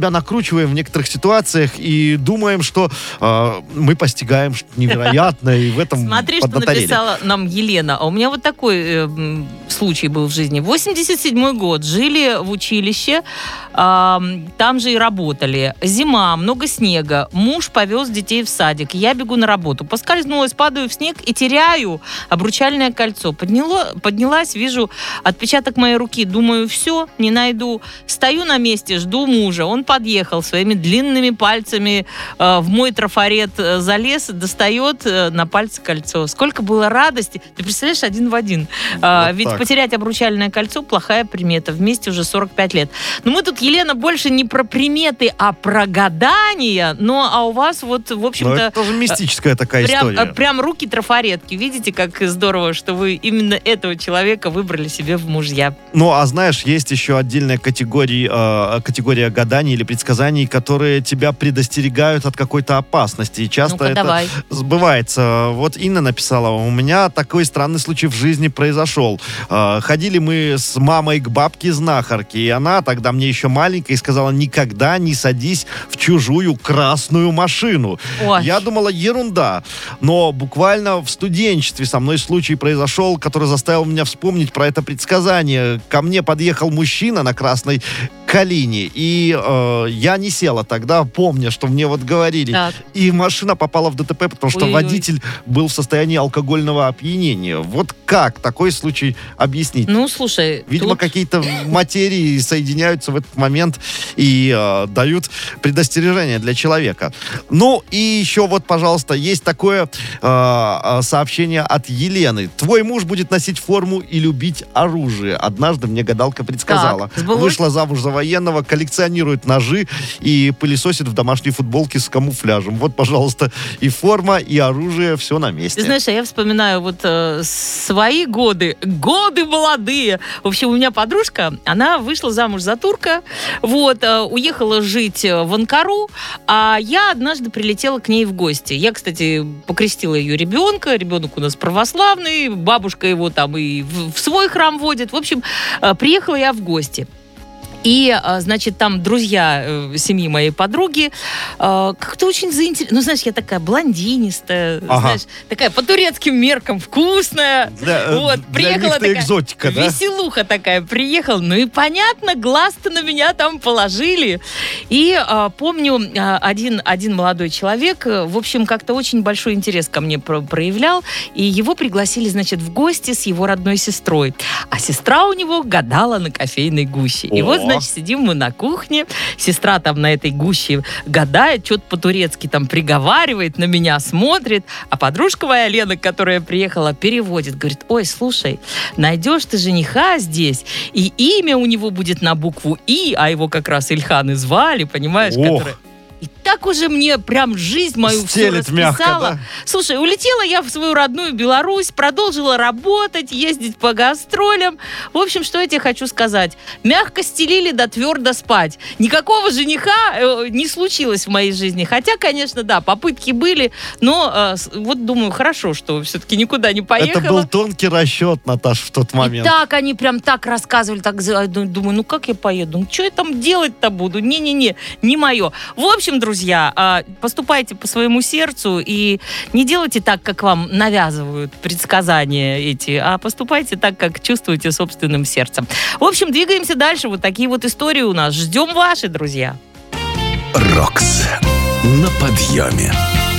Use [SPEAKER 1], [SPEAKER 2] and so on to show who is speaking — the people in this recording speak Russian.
[SPEAKER 1] себя накручиваем в некоторых ситуациях и думаем, что мы постигаем что-то невероятное, и в этом
[SPEAKER 2] Смотри, что
[SPEAKER 1] поднаторели.
[SPEAKER 2] написала нам Елена. А у меня вот такой случай был в жизни. 87-й год. Жили в училище, там же и работали. Зима, много снега. Муж повез детей в садик. Я бегу на работу. Поскользнулась, падаю в снег и теряю обручальное кольцо. Поднялась, вижу отпечаток моей руки. Думаю, все, не найду. Стою на месте, жду мужа. Он подъехал своими длинными пальцами в мой трафарет, залез, достает на пальце кольцо. Сколько было радости. Ты представляешь, один в один. Ведь
[SPEAKER 1] так.
[SPEAKER 2] Потерять обручальное кольцо — плохая примета. Вместе уже 45 лет. Но мы тут, Елена, больше не про приметы, а про гадания. А у вас вот, в общем-то...
[SPEAKER 1] это тоже мистическая такая история.
[SPEAKER 2] Прям руки-трафаретки. Видите, как здорово, что вы именно этого человека выбрали себе в мужья.
[SPEAKER 1] А знаешь, есть еще отдельная категория гаданий или предсказаний, которые тебя предостерегают от какой-то опасности. И часто
[SPEAKER 2] Ну-ка,
[SPEAKER 1] это
[SPEAKER 2] давай.
[SPEAKER 1] сбывается. Вот Инна написала: у меня такой странный случай в жизни произошел. Ходили мы с мамой к бабке-знахарке, и она тогда мне еще маленькая и сказала: никогда не садись в чужую красную машину.
[SPEAKER 2] Ой.
[SPEAKER 1] Я думала, ерунда. Но буквально в студенчестве со мной случай произошел, который заставил меня вспомнить про это предсказание. Ко мне подъехал мужчина на красной Калине, и я не села тогда, помня, что мне вот говорили.
[SPEAKER 2] Так.
[SPEAKER 1] И машина попала в ДТП, потому что
[SPEAKER 2] Ой-ой-ой.
[SPEAKER 1] водитель был в состоянии алкогольного опьянения. Вот как такой случай объяснить?
[SPEAKER 2] Слушай,
[SPEAKER 1] Видимо,
[SPEAKER 2] тут...
[SPEAKER 1] какие-то материи соединяются в этот момент и дают предостережение для человека. И еще вот, пожалуйста, есть такое сообщение от Елены. Твой муж будет носить форму и любить оружие. Однажды мне гадалка предсказала.
[SPEAKER 2] Так, сбылось?
[SPEAKER 1] Вышла замуж за военного, коллекционирует ножи и пылесосит в домашней футболке с камуфляжем. Вот, пожалуйста, и форма, и оружие, все на месте.
[SPEAKER 2] Ты знаешь, я вспоминаю свои годы молодые. В общем, у меня подружка, она вышла замуж за турка, уехала жить в Анкару, а я однажды прилетела к ней в гости. Я, кстати, покрестила ее ребенка, ребенок у нас православный, бабушка его там и в свой храм водит. В общем, приехала я в гости. И, значит, там друзья семьи моей подруги как-то очень заинтересованы. Знаешь, я такая блондинистая, знаешь, такая по турецким меркам вкусная. Приехала такая
[SPEAKER 1] экзотика, да?
[SPEAKER 2] Веселуха такая приехала. И понятно, глаз-то на меня там положили. И помню, один молодой человек, в общем, как-то очень большой интерес ко мне проявлял. И его пригласили, значит, в гости с его родной сестрой. А сестра у него гадала на кофейной гуще. И значит, сидим мы на кухне, сестра там на этой гуще гадает, что-то по-турецки там приговаривает, на меня смотрит, а подружка моя Лена, которая приехала, переводит, говорит: ой, слушай, найдешь ты жениха здесь, и имя у него будет на букву И, а его как раз Ильхан и звали, понимаешь, который... И так уже мне прям жизнь мою все расписала.
[SPEAKER 1] Мягко, да?
[SPEAKER 2] Слушай, улетела я в свою родную Беларусь, продолжила работать, ездить по гастролям. В общем, что я тебе хочу сказать? Мягко стелили, да твердо спать. Никакого жениха не случилось в моей жизни. Хотя, конечно, да, попытки были, но вот думаю, хорошо, что все-таки никуда не поехала.
[SPEAKER 1] Это был тонкий расчет, Наташ, в тот момент.
[SPEAKER 2] И так они прям так рассказывали, так думаю, как я поеду? Что я там делать-то буду? Не-не-не, не мое. В общем, друзья, поступайте по своему сердцу и не делайте так, как вам навязывают предсказания эти, а поступайте так, как чувствуете собственным сердцем. В общем, двигаемся дальше. Вот такие вот истории у нас. Ждем ваши, друзья.
[SPEAKER 3] Рокс на подъеме.